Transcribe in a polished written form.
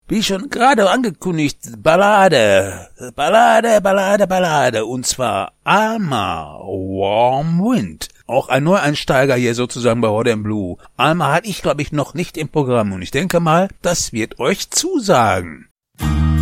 Wie schon gerade angekündigt, Ballade. Und zwar Alma, Warm Wind. Auch ein Neueinsteiger hier sozusagen bei Hot & Blue. Alma hatte ich, glaube ich, noch nicht im Programm und ich denke mal, das wird euch zusagen.